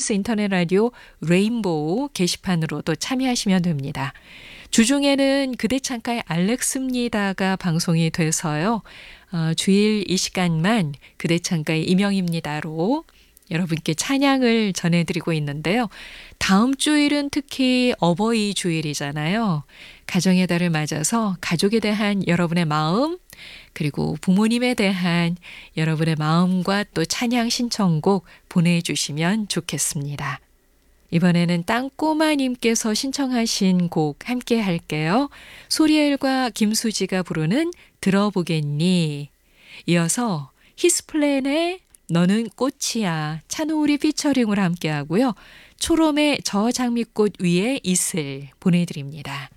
KBS 인터넷 라디오 레인보우 게시판으로도 참여하시면 됩니다. 주중에는 그대 창가의 알렉스입니다가 방송이 돼서요. 주일 이 시간만 그대 창가의 이명입니다로 여러분께 찬양을 전해드리고 있는데요. 다음 주일은 특히 어버이 주일이잖아요. 가정의 달을 맞아서 가족에 대한 여러분의 마음, 그리고 부모님에 대한 여러분의 마음과 또 찬양 신청곡 보내주시면 좋겠습니다. 이번에는 땅꼬마님께서 신청하신 곡 함께 할게요. 소리엘과 김수지가 부르는 들어보겠니. 이어서 히스플랜의 너는 꽃이야 찬호울이 피처링으로 함께 하고요. 초롬의 저 장미꽃 위에 이슬 보내드립니다.